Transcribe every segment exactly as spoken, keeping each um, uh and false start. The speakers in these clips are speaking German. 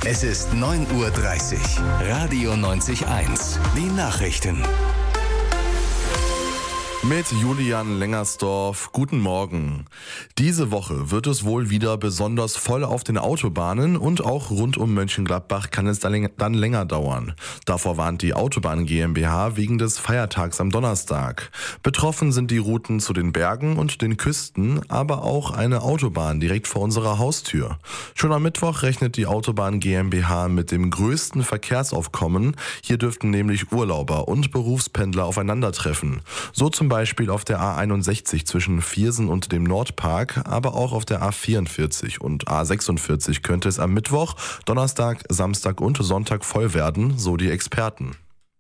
Es ist neun Uhr dreißig. Radio neunzig eins. Die Nachrichten. Mit Julian Lengersdorf, guten Morgen. Diese Woche wird es wohl wieder besonders voll auf den Autobahnen und auch rund um Mönchengladbach kann es dann länger dauern. Davor warnt die Autobahn GmbH wegen des Feiertags am Donnerstag. Betroffen sind die Routen zu den Bergen und den Küsten, aber auch eine Autobahn direkt vor unserer Haustür. Schon am Mittwoch rechnet die Autobahn GmbH mit dem größten Verkehrsaufkommen. Hier dürften nämlich Urlauber und Berufspendler aufeinandertreffen. So zum Beispiel auf der A einundsechzig zwischen Viersen und dem Nordpark, aber auch auf der A vierundvierzig und A sechsundvierzig könnte es am Mittwoch, Donnerstag, Samstag und Sonntag voll werden, so die Experten.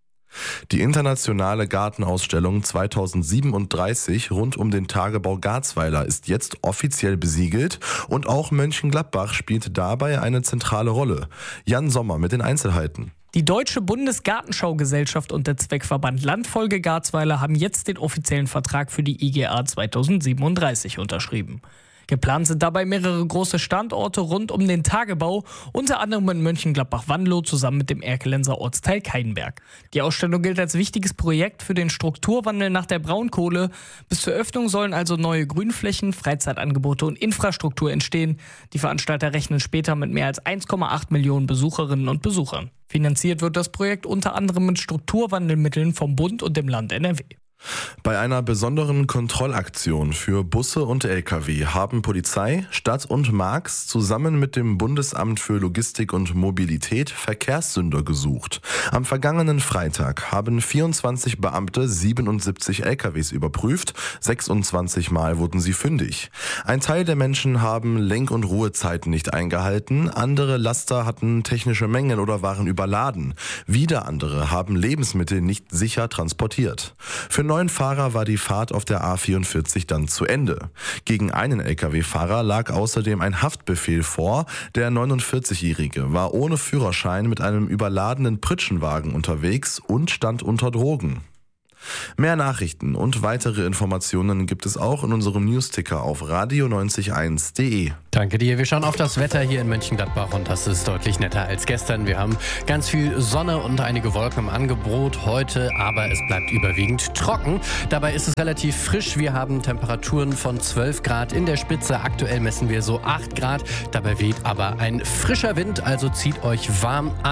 Die internationale Gartenausstellung zweitausendsiebenunddreißig rund um den Tagebau Garzweiler ist jetzt offiziell besiegelt und auch Mönchengladbach spielt dabei eine zentrale Rolle. Jan Sommer mit den Einzelheiten. Die Deutsche Bundesgartenschaugesellschaft und der Zweckverband Landfolge Garzweiler haben jetzt den offiziellen Vertrag für die I G A zweitausendsiebenunddreißig unterschrieben. Geplant sind dabei mehrere große Standorte rund um den Tagebau, unter anderem in Mönchengladbach-Wandelow zusammen mit dem Erkelenser Ortsteil Keidenberg. Die Ausstellung gilt als wichtiges Projekt für den Strukturwandel nach der Braunkohle. Bis zur Öffnung sollen also neue Grünflächen, Freizeitangebote und Infrastruktur entstehen. Die Veranstalter rechnen später mit mehr als eins Komma acht Millionen Besucherinnen und Besuchern. Finanziert wird das Projekt unter anderem mit Strukturwandelmitteln vom Bund und dem Land N R W. Bei einer besonderen Kontrollaktion für Busse und L K W haben Polizei, Stadt und Marx zusammen mit dem Bundesamt für Logistik und Mobilität Verkehrssünder gesucht. Am vergangenen Freitag haben vierundzwanzig Beamte siebenundsiebzig L K Ws überprüft, sechsundzwanzig Mal wurden sie fündig. Ein Teil der Menschen haben Lenk- und Ruhezeiten nicht eingehalten, andere Laster hatten technische Mängel oder waren überladen. Wieder andere haben Lebensmittel nicht sicher transportiert. Für neun Fahrer war die Fahrt auf der A vierundvierzig dann zu Ende. Gegen einen L K W-Fahrer lag außerdem ein Haftbefehl vor. Der neunundvierzigjährige war ohne Führerschein mit einem überladenen Pritschenwagen unterwegs und stand unter Drogen. Mehr Nachrichten und weitere Informationen gibt es auch in unserem Newsticker auf radio neunzig eins punkt de. Danke dir. Wir schauen auf das Wetter hier in Mönchengladbach und das ist deutlich netter als gestern. Wir haben ganz viel Sonne und einige Wolken im Angebot heute, aber es bleibt überwiegend trocken. Dabei ist es relativ frisch. Wir haben Temperaturen von zwölf Grad in der Spitze. Aktuell messen wir so acht Grad. Dabei weht aber ein frischer Wind, also zieht euch warm an.